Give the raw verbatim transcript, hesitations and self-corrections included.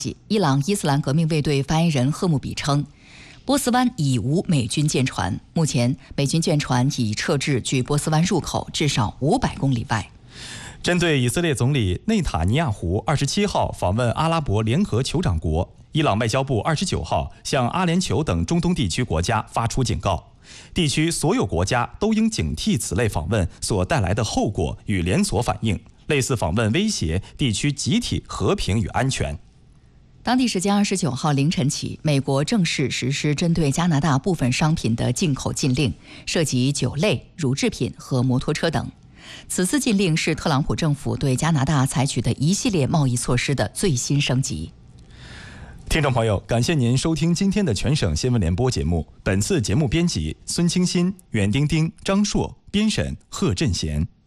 伊朗伊斯兰革命卫队发言人赫穆比称，波斯湾已无美军舰船，目前美军舰船已撤至距波斯湾入口至少五百公里外。 针对以色列总理内塔尼亚胡二十七号访问阿拉伯联合酋长国，伊朗外交部二十九号向阿联酋等中东地区国家发出警告，地区所有国家都应警惕此类访问所带来的后果与连锁反应，类似访问威胁地区集体和平与安全。 当地时间二十九号凌晨起，美国正式实施针对加拿大部分商品的进口禁令，涉及酒类、乳制品和摩托车等。此次禁令是特朗普政府对加拿大采取的一系列贸易措施的最新升级。 听众朋友，感谢您收听今天的全省新闻联播节目。本次节目编辑孙清新、袁丁丁、张硕，编审贺振贤。